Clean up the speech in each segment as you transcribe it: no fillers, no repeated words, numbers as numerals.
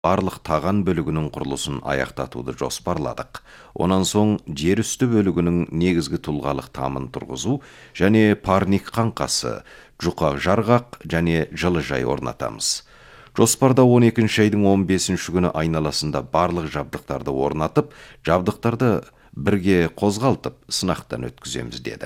барлық таған бөлігінің құрылысын аяқтатуды жоспарладық. Онан соң жер үсті бөлігінің негізгі тұлғалық тамын тұрғызу және парник қаңқасы, жұқа жарғақ және жылыжай орнатамыз. Жоспарда 12 айдың 15 күні айналасында барлық жабдықтарды орнатып, жабдықтарды бірге қозғалтып, сынақтан өткіземіз деді.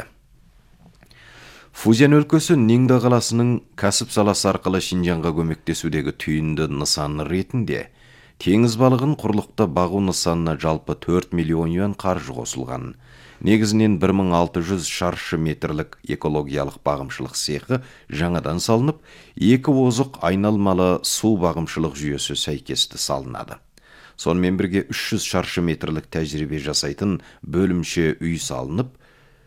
Фузиян өлкөсі Нingда қаласының кәсіп саласы арқылы Шинжанға көмектесудегі түйінді нысаны ретінде теңіз балығын құрлықта бағу нысанына жалпы 4 миллион юан қаржы қосылған. Негізінен 1600 шаршы метрлік экологиялық бағымшылық цехы жаңадан салынып, 2 озық айналмалы су бағымшылық жүйесі сәйкесті салынады. Сонымен бірге 300 шаршы метрлік тәжірибе жасайтын бөлімше үй салынып,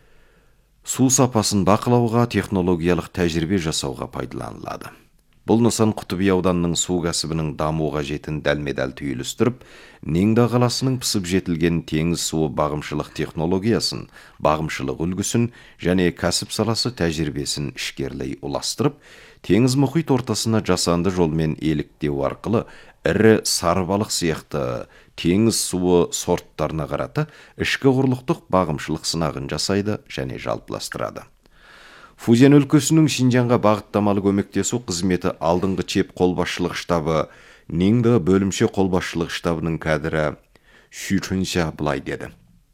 су сапасын бақылауға, технологиялық тәжірибе жасауға пайдаланылады. Бұл нысан Құтыби ауданының су кәсібінің дамуға жетін дәлме-дәл түйілістіріп, Нingда қаласының пысып жетілген теңіз суы бағымшылық технологиясын, бағымшылық үлгісін және кәсіп саласы тәжірибесін ішкерлей ұластырып, теңіз мұхит ортасына жасанды жолмен еліктеу арқылы ірі сарыбалық сияқты теңіз суы сорттарына қарата ішкі құрлықтық бағымшылық сынағын жасайды және жалпыластырады. Фузиян өлкөсінің Шинжанға бағыттамалы көмектесу қызметі алдыңғы чеп қолбасшылық штабы Нingда бөлімше қолбасшылық штабының кәдірі Шүчунша былай деді.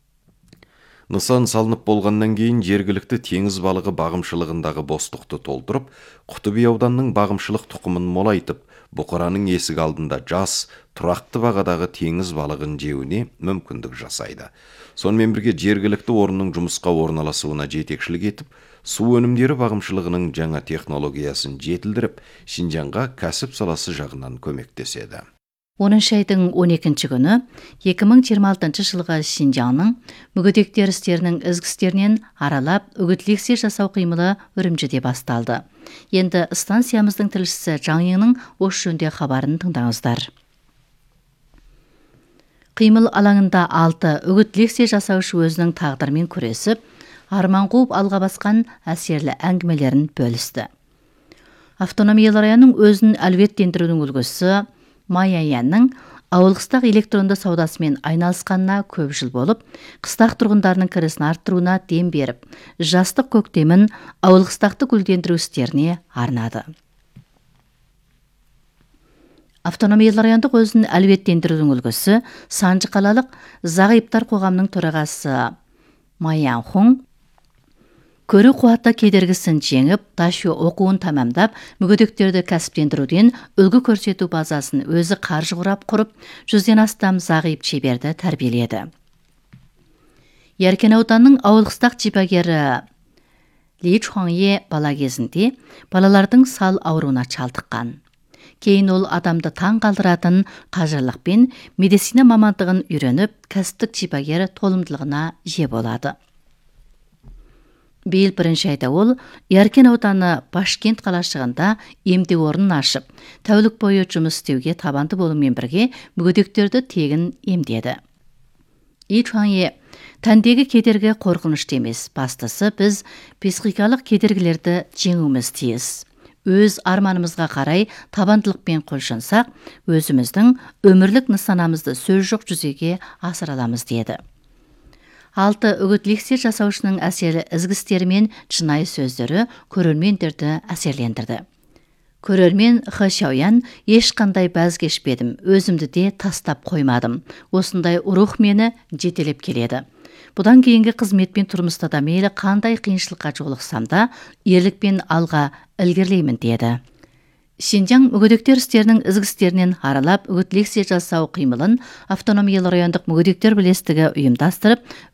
Нысан салынып болғаннан кейін жергілікті теңіз балығы бағымшылығындағы бостықты толтырып, Құтыби ауданның бағымшылық тұқымын молайтып, бұқараның есік алдында жас, тұрақты бағадағы теңіз балығын жеуіне мүмкіндік жасайды. Сонымен бірге жергілікті орынның жұмысқа орналасуына жетекшілік етіп, су өнімдері бағымшылығының жаңа технологиясын жетілдіріп, Шинжанға кәсіп саласы жағынан көмектеседі. 10 айдың 12 күні 2026 жылғы Шинжаңның мүгедектер істерінің ізгістерінен аралап, үгіт-лекция жасау қимылы Үрімжіде басталды. Енді станциямыздың тілшісі Жаңеңнің осы жөнде хабарын тыңдаңыздар. Қимыл алаңында 6 үгіт-лекция жасаушы өзінің тағдырымен күресіп, арман қуып алға басқан әсерлі әңгімелерін бөлісті. Автономиялы районның өзін әлеуметтендірудің үлгісі Майяянның ауылқыстақ электронды саудасымен айналысқанына көп жыл болып, қыстақ тұрғындарының кірісін арттыруына дем беріп, жастық көктемін ауылқыстақты гүлдендіру істеріне арнады. Автономиялы райондық өзін әлеуметтендірудің үлгісі Санжы қалалық зағиптар қоғамының төрағасы Майян Хун көру қуатты кедергісін жеңіп, ташы оқуын тамамдап, мүгедектерді кәсіптендіруден үлгі көрсету базасын өзі қаржы құрып, 100-ден астам зағип шеберді тәрбиеледі. Яркен ауданның ауылқыстақ шипагері Ли Чуаңе бала кезінде балалардың сал ауруына шалдыққан. Кейін ол адамды таң қалдыратын қажырлық пен медицина мамандығын үйреніп, кәсіптік шипагері толымдылығына ие болады. Биыл 1 айда ол Яркен ауданы Башкент қалашығында емдеу орнын ашып, тәулік бойы жұмыс істеуге табанды болумен бірге мүгедектерді тегін емдеді. Ичуаңе тәндегі кедергі қорқынышты емес, бастысы біз психикалық кедергілерді жеңуіміз тиіс. Өз арманымызға қарай табандылықпен құлшынсақ, өзіміздің өмірлік нысанамызды сөз жоқ жүзеге асыра аламыз деді. 6 үгіт-лекция жасаушының әсерлі ізгістері мен шынайы сөздері көрермендерді әсерлендірді. Көрермен Хы Шауян ешқандай бәз кешпедім, өзімді де тастап қоймадым. Осындай рух мені жетелеп келеді. Бұдан кейінгі қызмет пен тұрмыста да мейлі қандай қиыншылыққа жолықсам да, ерлікпен алға ілгерлеймін деді. Шинжаң мүгедектер істерінің ізгістерінен аралап, үгіт-лекция жасау қимылын автономиялы райондық мүгедектер бірлестігі ұйымдастырып,